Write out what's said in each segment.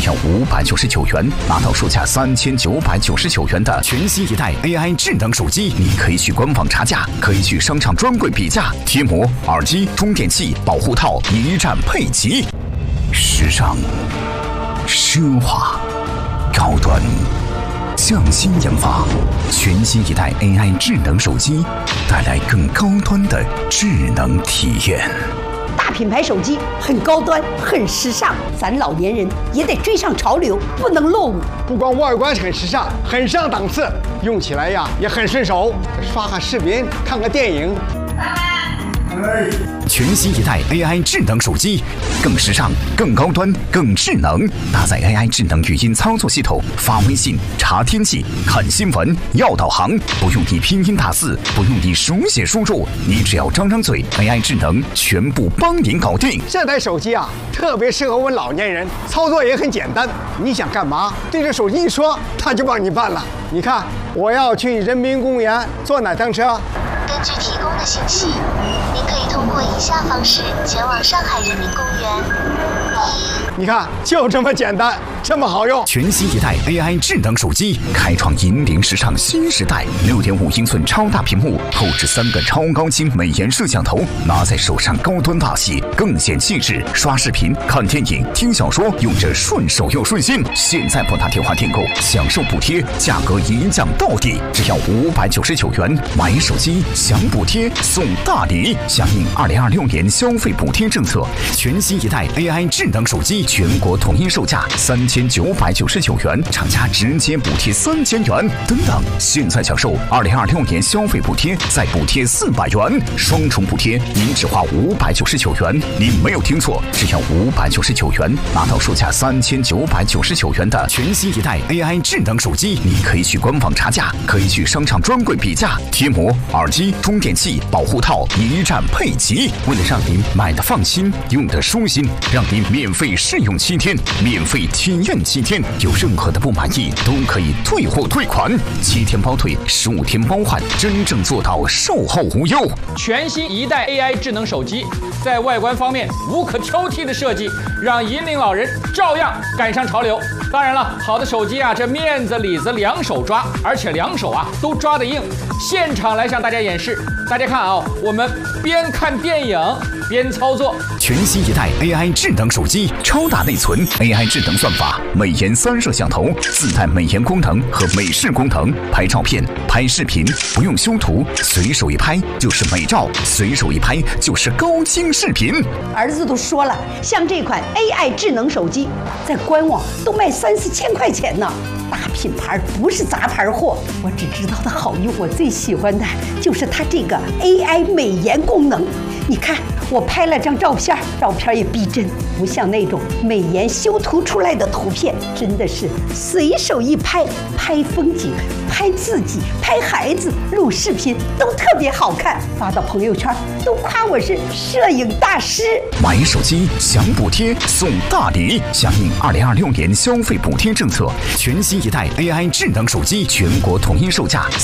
要599元，拿到售价3999元的全新一代 AI 智能手机。你可以去官网查价，可以去商场专柜比价，贴膜、耳机、充电器、保护套一站配齐。时尚、奢华、高端。匠心研发，全新一代 AI 智能手机，带来更高端的智能体验。 大品牌手机很高端，很时尚，咱老年人也得追上潮流，不能落伍。 不光外观很时尚，很上档次，用起来呀也很顺手，刷个视频，看个电影。 全新一代 AI 智能手机，更时尚、更高端、更智能，搭载 AI 智能语音操作系统，发微信、查天气、看新闻、要导航，不用你拼音打字，不用你手写输入，你只要张张嘴 ，AI 智能全部帮您搞定。 这台手机啊，特别适合我们老年人，操作也很简单。你想干嘛，对着手机一说，它就帮你办了。你看，我要去人民公园坐哪趟车？ 根据提供的信息，您可以通过以下方式前往上海人民公园。 你看，就这么简单，这么好用。 全新一代 AI 智能手机，开创引领时尚新时代。6.5英寸超大屏幕，后置3个超高清美颜摄像头，拿在手上高端大气，更显气质。刷视频、看电影、听小说，用着顺手又顺心。现在拨打电话订购，享受补贴，价格一降到底，只要599元。买手机享补贴送大礼，响应2026年消费补贴政策。全新一代 AI 智能手机，全国统一售价3999元，厂家直接补贴3000元。等等，现在享受2026年消费补贴，再补贴400元，双重补贴，您只花599元。您没有听错，只要599元，拿到售价3999元的全新一代 AI 智能手机。你可以去官网查价，可以去商场专柜比价，贴膜、耳机、充电器、保护套一站配齐。为了让您买的放心，用的舒心，让您免费试用7天，免费体验7天，有任何的不满意都可以退货退款，7天包退，15天包换，真正做到售后无忧。 全新一代 AI 智能手机，在外观方面无可挑剔的设计，让引领老人照样赶上潮流。当然了，好的手机啊，这面子里子两手抓，而且两手啊都抓得硬。现场来向大家演示，大家看啊，我们边看电影边操作。 全新一代 AI 智能手机，超大内存 AI 智能算法，美颜3摄像头，自带美颜功能和美视功能，拍照片、拍视频不用修图，随手一拍就是美照，随手一拍就是高清视频。 儿子都说了，像这款 AI 智能手机，在官网都卖3、4千块钱呢。大品牌不是杂牌货，我只知道它好用，我最喜欢的就是它这个 AI 美颜功能。你看，我拍了张照片，照片也逼真，不像那种美颜修图出来的图片，真的是随手一拍，拍风景、拍自己、拍孩子、录视频都特别好看，发到朋友圈都夸我是摄影大师。 买手机享补贴送大礼，响应2026年消费补贴政策，全新一代 AI 智能手机，全国统一售价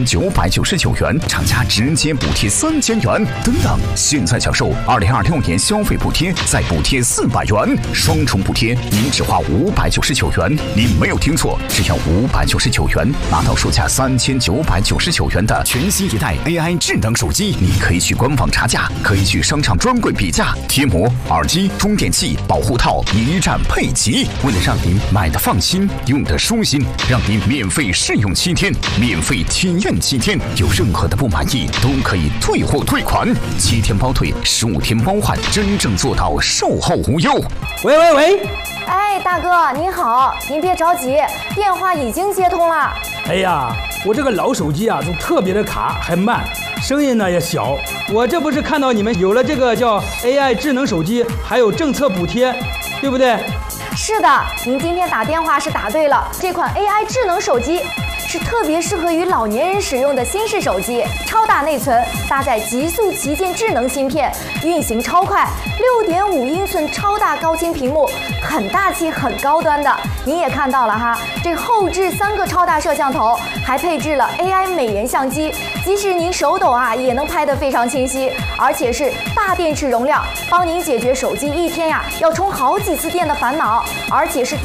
3999元，厂家直接补贴3000元。等等，现在享受2026年消费补贴，再补贴400元，双重补贴，您只花599元。您没有听错，只要599元，拿到售价3999元的全新一代 AI 智能手机。你可以去官网查价，可以去商场专柜比价，贴膜、耳机、充电器、保护套一站配齐。为了让您买的放心，用的舒心，让您免费试用7天，免费体验7天，有任何的不满意都可以退货退款，7天包退，15天包换，真正做到售后无忧。 喂， 哎，大哥您好，您别着急，电话已经接通了。 哎呀，我这个老手机啊，就特别的卡，还慢，声音呢也小。我这不是看到你们有了这个叫 AI 智能手机，还有政策补贴，对不对？ 是的，您今天打电话是打对了，这款 AI 智能手机是特别适合于老年人使用的新式手机，超大内存，搭载极速旗舰智能芯片，运行超快，6.5英寸超大高清屏幕，很大气很高端的。您也看到了哈，这后置3个超大摄像头，还配置了 AI 美颜相机，即使您手抖啊，也能拍得非常清晰，而且是大电池容量，帮您解决手机一天呀要充好几次电的烦恼，而且是